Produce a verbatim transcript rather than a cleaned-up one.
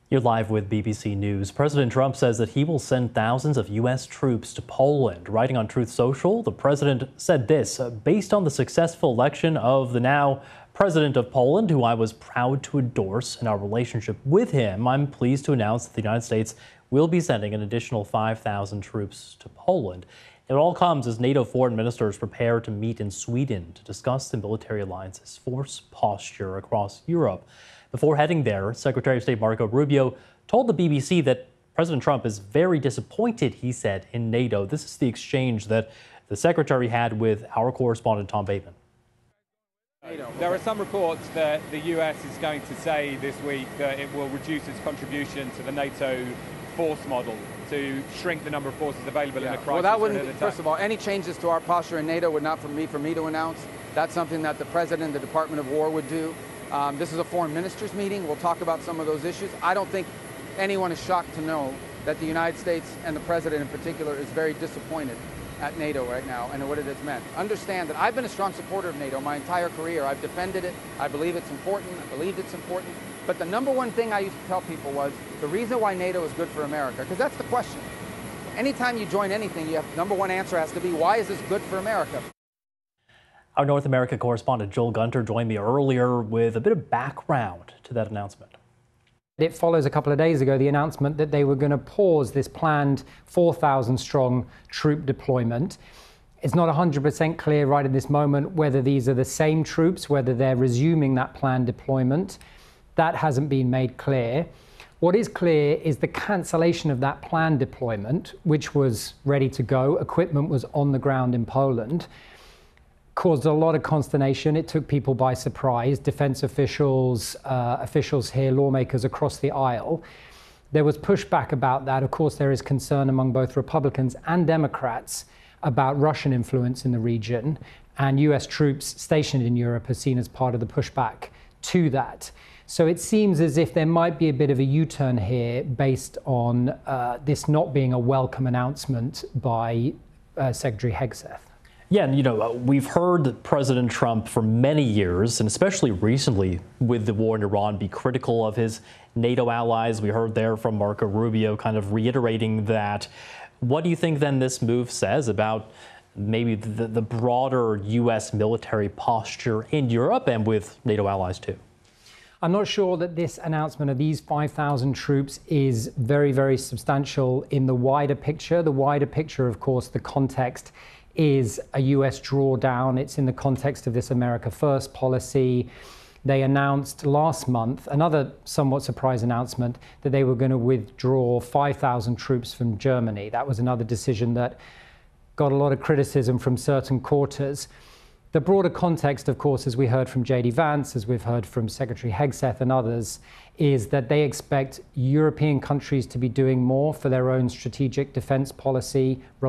You're live with B B C News. President Trump says that he will send thousands of U S troops to Poland. Writing on Truth Social, the president said this, based on the successful election of the now president of Poland, who I was proud to endorse in our relationship with him, I'm pleased to announce that the United States will be sending an additional five thousand troops to Poland. It all comes as NATO foreign ministers prepare to meet in Sweden to discuss the military alliance's force posture across Europe. Before heading there, Secretary of State Marco Rubio told the B B C that President Trump is very disappointed, he said, in NATO. This is the exchange that the secretary had with our correspondent Tom Bateman. There are some reports that the U S is going to say this week that it will reduce its contribution to the NATO force model to shrink the number of forces available yeah. in a crisis. Well, that wouldn't, first of all, any changes to our posture in NATO would not for me, for me to announce. That's something that the President, the Department of War would do. Um, this is a foreign ministers meeting. We'll talk about some of those issues. I don't think anyone is shocked to know that the United States and the President in particular is very disappointed at NATO right now and what it has meant. Understand that I've been a strong supporter of NATO my entire career. I've defended it. I believe it's important. I believe it's important. But the number one thing I used to tell people was the reason why NATO is good for America, because that's the question. Anytime you join anything, you have number one answer has to be, why is this good for America? Our North America correspondent Joel Gunter joined me earlier with a bit of background to that announcement. It follows a couple of days ago the announcement that they were going to pause this planned four thousand strong troop deployment. It's not one hundred percent clear right at this moment whether these are the same troops, whether they're resuming that planned deployment. That hasn't been made clear. What is clear is the cancellation of that planned deployment, which was ready to go. Equipment was on the ground in Poland. Caused a lot of consternation. It took people by surprise, defense officials, uh, officials here, lawmakers across the aisle. There was pushback about that. Of course, there is concern among both Republicans and Democrats about Russian influence in the region, and U S troops stationed in Europe are seen as part of the pushback to that. So it seems as if there might be a bit of a U-turn here based on uh, this not being a welcome announcement by uh, Secretary Hegseth. Yeah, and you know, we've heard President Trump for many years, and especially recently with the war in Iran, be critical of his NATO allies. We heard there from Marco Rubio kind of reiterating that. What do you think then this move says about maybe the, the broader U S military posture in Europe and with NATO allies too? I'm not sure that this announcement of these five thousand troops is very, very substantial in the wider picture. The wider picture, of course, the context is a U S drawdown. It's in the context of this America First policy. They announced last month, another somewhat surprise announcement, that they were going to withdraw five thousand troops from Germany. That was another decision that got a lot of criticism from certain quarters. The broader context, of course, as we heard from J D Vance, as we've heard from Secretary Hegseth and others, is that they expect European countries to be doing more for their own strategic defense policy,